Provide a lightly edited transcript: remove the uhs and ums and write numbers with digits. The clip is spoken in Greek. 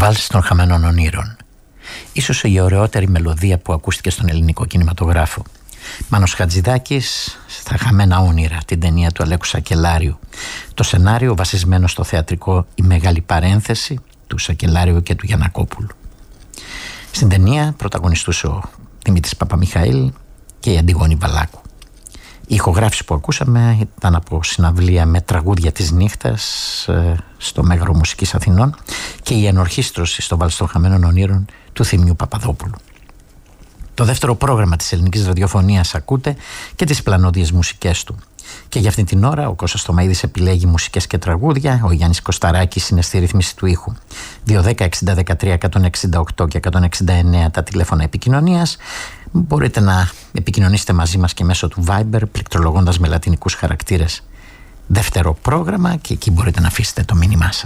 Βάλς των χαμένων ονείρων. Ίσως η ωραιότερη μελωδία που ακούστηκε στον ελληνικό κινηματογράφο. Μάνος Χατζηδάκης στα Χαμένα όνειρα, την ταινία του Αλέκου Σακελάριου. Το σενάριο βασισμένο στο θεατρικό «Η Μεγάλη Παρένθεση» του Σακελάριου και του Γιαννακόπουλου. Στην ταινία πρωταγωνιστούσε ο Δημήτρης Παπαμιχαήλ και η Αντιγόνη Βαλάκου. Η ηχογράφηση που ακούσαμε ήταν από συναυλία με τραγούδια της νύχτας στο Μέγαρο Μουσικής Αθηνών και η ενορχήστρωση στο Βάλς των Χαμένων Ονείρων του Θημιού Παπαδόπουλου. Το δεύτερο πρόγραμμα της ελληνικής ραδιοφωνίας ακούτε και τις πλανόδιες μουσικές του. Και για αυτή την ώρα ο Κώστας Θωμαίδης επιλέγει μουσικές και τραγούδια, ο Γιάννης Κωσταράκης είναι στη ρύθμιση του ήχου. 210-60-13-168 και 169 τα τηλέφωνα επικοινωνίας. Μπορείτε να επικοινωνήσετε μαζί μας και μέσω του Viber, πληκτρολογώντας με λατινικούς χαρακτήρες δεύτερο πρόγραμμα, και εκεί μπορείτε να αφήσετε το μήνυμά σας.